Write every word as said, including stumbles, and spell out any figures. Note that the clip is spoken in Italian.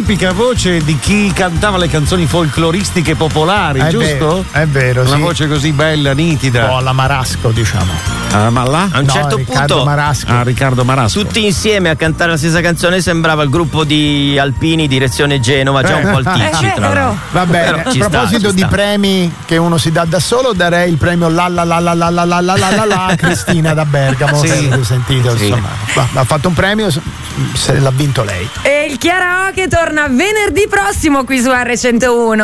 tipica voce di chi cantava le canzoni folcloristiche popolari, è giusto? Vero, è vero, Una sì. voce così bella, nitida. Un po' alla Marasco, diciamo. Ah, ma là? A un No, certo Riccardo punto Marasco. Ah, Riccardo Marasco. tutti insieme a cantare la stessa canzone sembrava il gruppo di Alpini direzione Genova, già un po' alticci, È tra vero. l'altro. Va bene, Però a ci sta, proposito ci di sta. premi che uno si dà da solo, darei il premio la la la la la la la la la la la a Cristina da Bergamo. Sì. Avete sentito, Sì. insomma. Va, ha fatto un premio, se l'ha vinto lei. E il Karaoke torna venerdì prossimo qui su erre centouno.